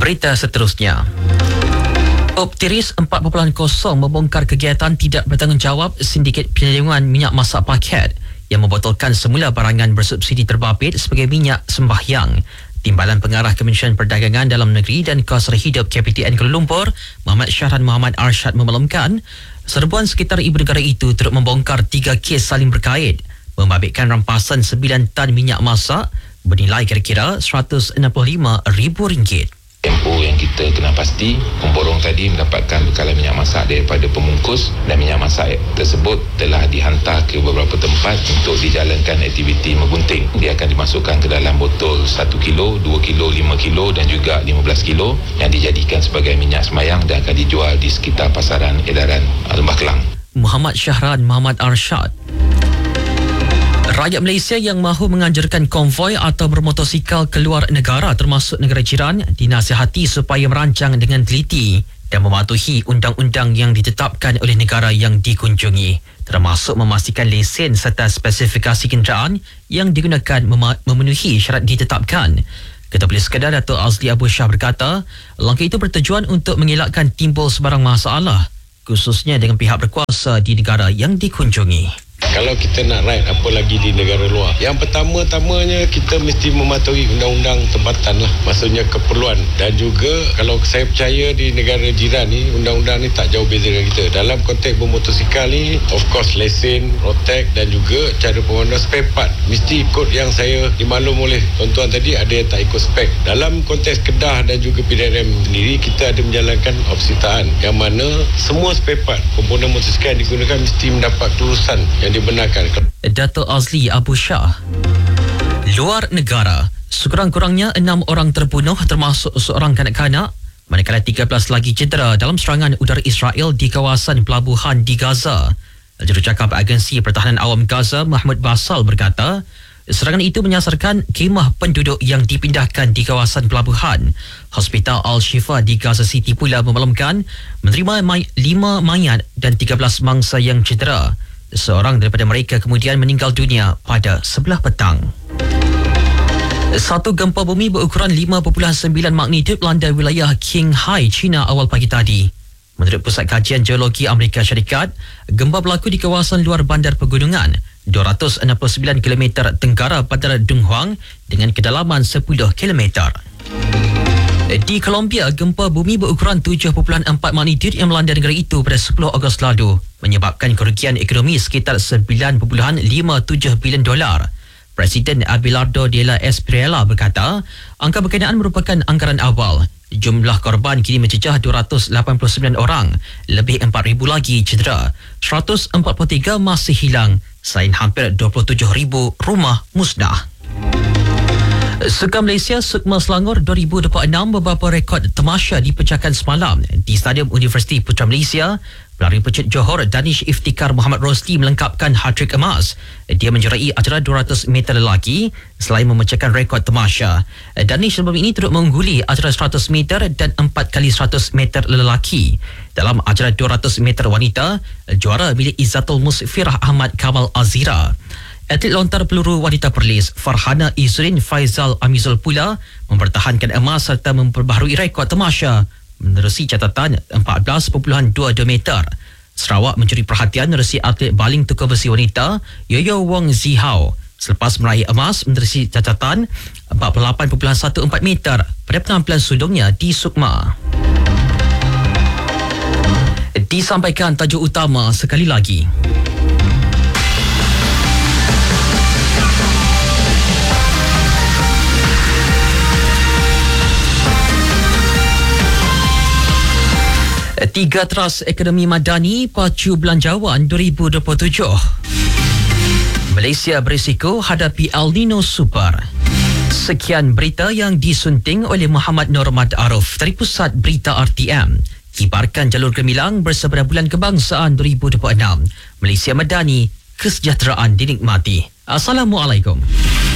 Berita seterusnya. Optiris 4.0 membongkar kegiatan tidak bertanggungjawab sindiket penyalungan minyak masak paket yang membotolkan semula barangan bersubsidi terbabit sebagai minyak sembahyang. Timbalan Pengarah Kementerian Perdagangan Dalam Negeri dan Kos Hidup KPTN Kuala Lumpur, Muhammad Syahran Muhammad Arsyad memaklumkan, serbuan sekitar ibu negara itu turut membongkar 3 kes saling berkait, membabitkan rampasan 9 tan minyak masak bernilai kira-kira RM165,000. Tempoh yang kita kena pasti, pemborong tadi mendapatkan bekalan minyak masak daripada pembungkus dan minyak masak tersebut telah dihantar ke beberapa tempat untuk dijalankan aktiviti menggunting. Dia akan dimasukkan ke dalam botol 1 kilo, 2 kilo, 5 kilo dan juga 15 kilo yang dijadikan sebagai minyak semayang dan akan dijual di sekitar pasaran edaran Lembah Kelang. Muhammad Syahran Muhammad Arsyad. Rakyat Malaysia yang mahu menganjurkan konvoi atau bermotosikal keluar negara termasuk negara jiran dinasihati supaya merancang dengan teliti dan mematuhi undang-undang yang ditetapkan oleh negara yang dikunjungi, termasuk memastikan lesen serta spesifikasi kenderaan yang digunakan memenuhi syarat ditetapkan. Ketua Polis Kedah Dato' Azli Abu Shah berkata, langkah itu bertujuan untuk mengelakkan timbul sebarang masalah, khususnya dengan pihak berkuasa di negara yang dikunjungi. Kalau kita nak ride apa lagi di negara luar, yang pertama-tamanya kita mesti mematuhi undang-undang tempatan lah, maksudnya keperluan. Dan juga kalau saya percaya di negara jiran ni, undang-undang ni tak jauh beza dengan kita. Dalam konteks bermotosikal ni, of course lesen, rotek dan juga cara pemanduan spare part mesti ikut yang saya dimaklum oleh tuan-tuan tadi, ada yang tak ikut spek. Dalam konteks Kedah dan juga PDRM sendiri, kita ada menjalankan opsitaan yang mana semua spare part komponen motosikal yang digunakan mesti mendapat kelulusan yang dibenarkan. Dato' Azli Abu Shah. Luar negara, sekurang-kurangnya 6 orang terbunuh termasuk seorang kanak-kanak, manakala 13 lagi cedera dalam serangan udara Israel di kawasan pelabuhan di Gaza. Jurucakap Agensi Pertahanan Awam Gaza, Mahmud Basal berkata, serangan itu menyasarkan kemah penduduk yang dipindahkan di kawasan pelabuhan. Hospital Al-Shifa di Gaza City pula memaklumkan menerima 5 mayat dan 13 mangsa yang cedera. Seorang daripada mereka kemudian meninggal dunia pada sebelah petang. Satu gempa bumi berukuran 5.9 magnitud melanda wilayah Qinghai, China awal pagi tadi. Menurut Pusat Kajian Geologi Amerika Syarikat, gempa berlaku di kawasan luar bandar pegunungan 269 km tenggara bandar Dunhuang dengan kedalaman 10 km. Di Colombia, gempa bumi berukuran 7.4 magnitud yang melanda negara itu pada 10 Ogos lalu menyebabkan kerugian ekonomi sekitar $9.57 bilion. Presiden Abelardo de la Espriella berkata, angka berkenaan merupakan anggaran awal. Jumlah korban kini mencecah 289 orang, lebih 4,000 lagi cedera, 143 masih hilang, selain hampir 27,000 rumah musnah. Sukan Malaysia Sukma Selangor 2026 beberapa rekod tamasya dipecahkan semalam di Stadium Universiti Putra Malaysia. Pelari pecut Johor Danish Iftikhar Muhammad Rosli melengkapkan hat-trick emas. Dia menjerai acara 200 meter lelaki selain memecahkan rekod tamasya. Danish sebelum ini turut mengungguli acara 100 meter dan 4 kali 100 meter lelaki. Dalam acara 200 meter wanita, juara milik Izzatul Musfirah Ahmad Kamal Azira. Atlet lontar peluru wanita Perlis Farhana Izrin Faizal Amizul pula mempertahankan emas serta memperbaharui rekod tamasya menerusi catatan 14.22 meter. Sarawak mencuri perhatian menerusi atlet baling tukar besi wanita Yoyo Wong Zihao selepas meraih emas menerusi catatan 48.14 meter pada penampilan sudungnya di Sukma. Disampaikan tajuk utama sekali lagi. Tiga Teras Akademi Madani Pacu Belanjawan 2027. Malaysia berisiko hadapi El Nino Super. Sekian berita yang disunting oleh Muhammad Nurmad Arif dari Pusat Berita RTM. Kibarkan jalur gemilang bersama Bulan Kebangsaan 2026. Malaysia Madani, kesejahteraan dinikmati. Assalamualaikum.